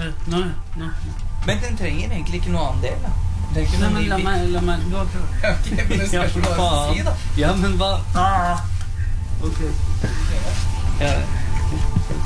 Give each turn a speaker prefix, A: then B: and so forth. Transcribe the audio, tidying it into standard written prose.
A: Nå.
B: Men den trenger egentlig ikke noe annen del, da.
A: Nei, men la meg du har prøvd.
B: Ok, men det spørs hva du sier, da.
A: Ja, men hva? Ok. Ja.